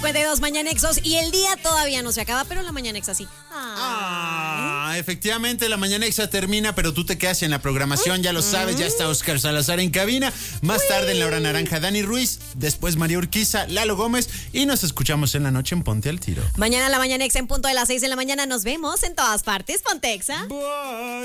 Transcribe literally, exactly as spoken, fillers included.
cincuenta y dos Mañanexos y el día todavía no se acaba, pero la Mañanexa sí. Ah, efectivamente, la Mañanexa termina, pero tú te quedas en la programación, ya lo sabes, ya está Oscar Salazar en cabina. Más tarde en la hora naranja, Dani Ruiz, después María Urquiza, Lalo Gómez y nos escuchamos en la noche en Ponte al Tiro. Mañana la Mañanexa en punto de las seis de la mañana. Nos vemos en todas partes. Pontexa. Bye.